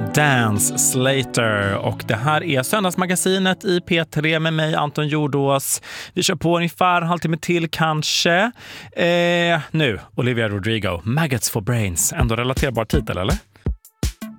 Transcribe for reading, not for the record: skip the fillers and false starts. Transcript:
Dance Slater, och det här är Söndagsmagasinet i P3 med mig Anton Jordås. Vi kör på ungefär en halvtimme till kanske. Nu, Olivia Rodrigo, Maggots for Brains. Ändå relaterbar titel, eller?